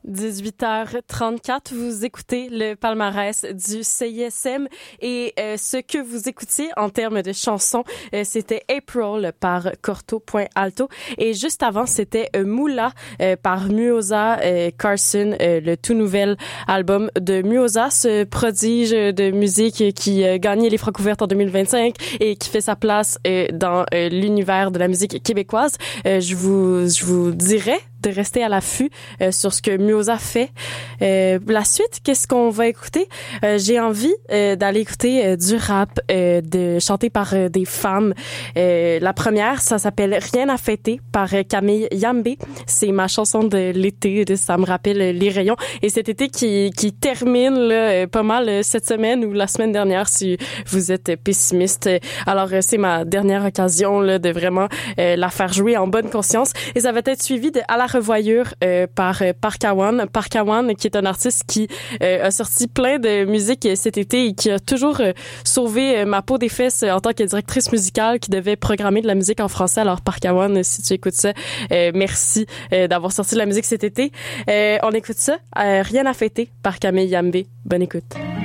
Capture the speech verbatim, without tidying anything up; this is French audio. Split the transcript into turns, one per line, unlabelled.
dix-huit heures trente-quatre, vous écoutez le palmarès du C I S M et euh, ce que vous écoutiez en termes de chansons, euh, c'était April par Corto Point Alto et juste avant, c'était euh, Moula euh, par Muoza euh, Carson, euh, le tout nouvel album de Muoza, ce prodige de musique qui a euh, gagné les Francouvertes en deux mille vingt-cinq et qui fait sa place euh, dans euh, l'univers de la musique québécoise. Euh, je vous je vous dirais de rester à l'affût euh, sur ce que Muoza fait. Euh, la suite, qu'est-ce qu'on va écouter? Euh, j'ai envie euh, d'aller écouter euh, du rap euh, de chanté par euh, des femmes. Euh, la première, ça s'appelle Rien à fêter par euh, Camille Yambé. C'est ma chanson de l'été, de, ça me rappelle euh, les rayons. Et cet été qui qui termine là, euh, pas mal euh, cette semaine ou la semaine dernière si vous êtes pessimiste. Alors euh, c'est ma dernière occasion là, de vraiment euh, la faire jouer en bonne conscience. Et ça va être suivi de À la revoyure euh, par euh, Parkawan. Parkawan qui est un artiste qui euh, a sorti plein de musique cet été et qui a toujours euh, sauvé euh, ma peau des fesses euh, en tant que directrice musicale qui devait programmer de la musique en français. Alors Parkawan, si tu écoutes ça, euh, merci euh, d'avoir sorti de la musique cet été. Euh, on écoute ça, euh, Rien à fêter par Camille Yambé. Bonne écoute.